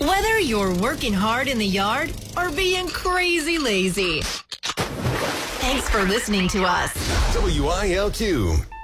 Whether you're working hard in the yard or being crazy lazy. Thanks for listening to us. WILQ.